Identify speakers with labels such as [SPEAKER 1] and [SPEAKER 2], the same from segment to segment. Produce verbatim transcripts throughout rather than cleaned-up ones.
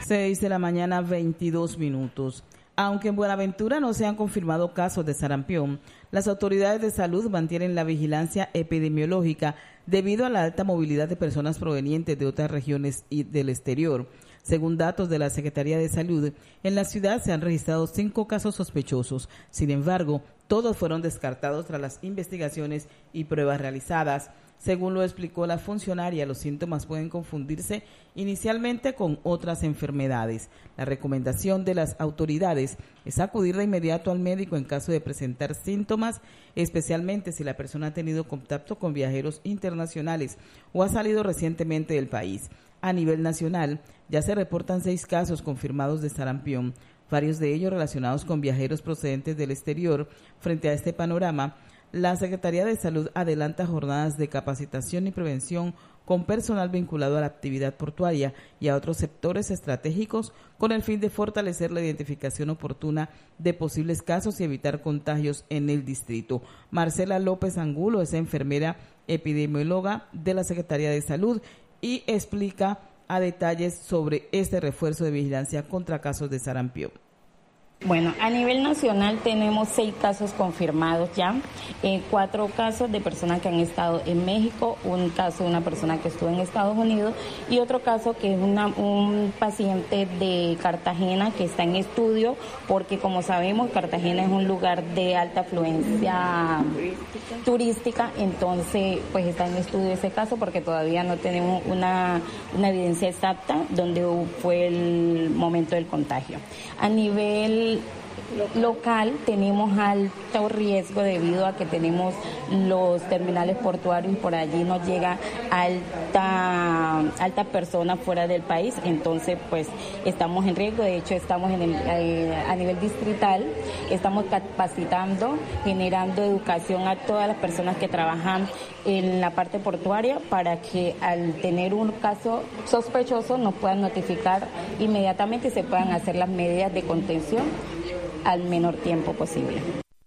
[SPEAKER 1] seis de la mañana, veintidós minutos. Aunque en Buenaventura no se han confirmado casos de sarampión, las autoridades de salud mantienen la vigilancia epidemiológica debido a la alta movilidad de personas provenientes de otras regiones y del exterior. Según datos de la Secretaría de Salud, en la ciudad se han registrado cinco casos sospechosos. Sin embargo, todos fueron descartados tras las investigaciones y pruebas realizadas. Según lo explicó la funcionaria, los síntomas pueden confundirse inicialmente con otras enfermedades. La recomendación de las autoridades es acudir de inmediato al médico en caso de presentar síntomas, especialmente si la persona ha tenido contacto con viajeros internacionales o ha salido recientemente del país. A nivel nacional, ya se reportan seis casos confirmados de sarampión, varios de ellos relacionados con viajeros procedentes del exterior. Frente a este panorama, la Secretaría de Salud adelanta jornadas de capacitación y prevención con personal vinculado a la actividad portuaria y a otros sectores estratégicos con el fin de fortalecer la identificación oportuna de posibles casos y evitar contagios en el distrito. Marcela López Angulo es enfermera epidemióloga de la Secretaría de Salud y explica a detalles sobre este refuerzo de vigilancia contra casos de sarampión.
[SPEAKER 2] Bueno, a nivel nacional tenemos seis casos confirmados ya, eh, cuatro casos de personas que han estado en México, un caso de una persona que estuvo en Estados Unidos y otro caso que es una, un paciente de Cartagena que está en estudio porque, como sabemos, Cartagena es un lugar de alta afluencia turística, turística entonces pues está en estudio ese caso porque todavía no tenemos una, una evidencia exacta donde fue el momento del contagio. A nivel local tenemos alto riesgo debido a que tenemos los terminales portuarios y por allí nos llega alta alta personas fuera del país, entonces pues estamos en riesgo. De hecho estamos en el, eh, a nivel distrital, estamos capacitando, generando educación a todas las personas que trabajan en la parte portuaria para que al tener un caso sospechoso nos puedan notificar inmediatamente y se puedan hacer las medidas de contención al menor tiempo posible.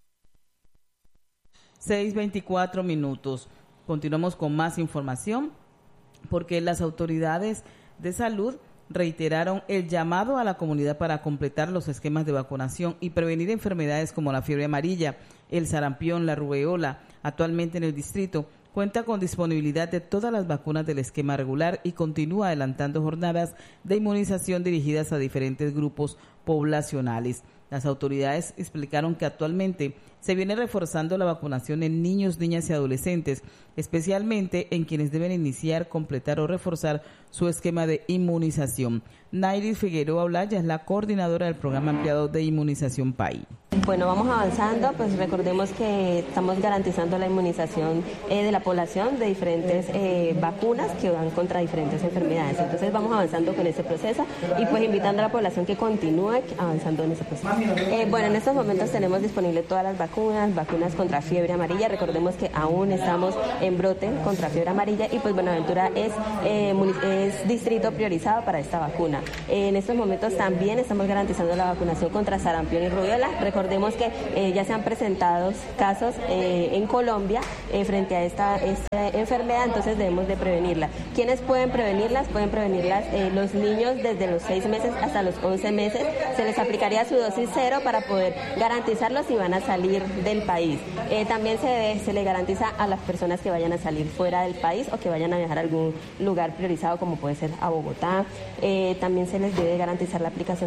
[SPEAKER 1] seis veinticuatro minutos. Continuamos con más información porque las autoridades de salud reiteraron el llamado a la comunidad para completar los esquemas de vacunación y prevenir enfermedades como la fiebre amarilla, el sarampión, la rubeola. Actualmente en el distrito cuenta con disponibilidad de todas las vacunas del esquema regular y continúa adelantando jornadas de inmunización dirigidas a diferentes grupos poblacionales. Las autoridades explicaron que actualmente se viene reforzando la vacunación en niños, niñas y adolescentes, especialmente en quienes deben iniciar, completar o reforzar su esquema de inmunización. Nairis Figueroa Olaya es la coordinadora del programa ampliado de inmunización P A I.
[SPEAKER 3] Bueno, vamos avanzando, pues recordemos que estamos garantizando la inmunización eh, de la población de diferentes eh, vacunas que van contra diferentes enfermedades. Entonces vamos avanzando con ese proceso y pues invitando a la población que continúe avanzando en ese proceso. Eh, bueno, en estos momentos tenemos disponibles todas las vacunas, vacunas contra fiebre amarilla. Recordemos que aún estamos en brote contra fiebre amarilla y pues Buenaventura es, eh, es distrito priorizado para esta vacuna. Eh, en estos momentos también estamos garantizando la vacunación contra sarampión y rubiola. Recordemos que eh, ya se han presentado casos eh, en Colombia eh, frente a esta, esta enfermedad, entonces debemos de prevenirla. ¿Quiénes pueden prevenirlas? Pueden prevenirlas eh, los niños desde los seis meses hasta los once meses. Se les aplicaría su dosis cero para poder garantizarlos si van a salir del país. Eh, también se, se le garantiza a las personas que vayan a salir fuera del país o que vayan a viajar a algún lugar priorizado como puede ser a Bogotá. Eh, también se les debe garantizar la aplicación